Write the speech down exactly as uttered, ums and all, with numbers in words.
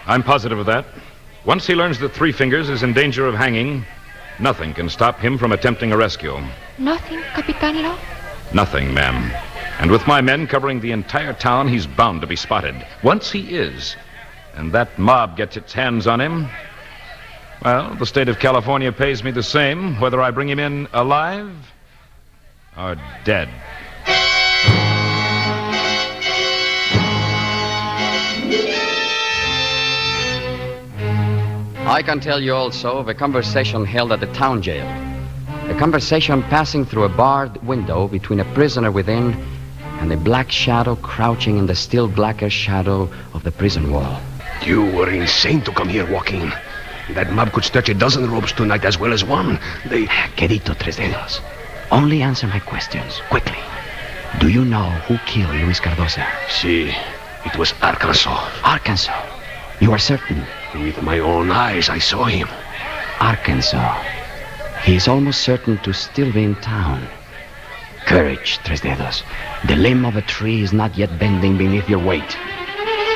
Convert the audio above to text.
I'm positive of that. Once he learns that Three Fingers is in danger of hanging, nothing can stop him from attempting a rescue. Nothing, Capitano? Nothing, ma'am. And with my men covering the entire town, he's bound to be spotted. Once he is, and that mob gets its hands on him, well, the state of California pays me the same, whether I bring him in alive or dead. I can tell you also of a conversation held at the town jail. A conversation passing through a barred window between a prisoner within and a black shadow crouching in the still blacker shadow of the prison wall. You were insane to come here, Joaquin. That mob could stretch a dozen ropes tonight as well as one. They... Querido Tres Dedos, only answer my questions, quickly. Do you know who killed Luis Cardoza? Si, it was Arkansas. Arkansas? You are certain? With my own eyes, I saw him. Arkansas. He is almost certain to still be in town. Courage, Tres Dedos. The limb of a tree is not yet bending beneath your weight.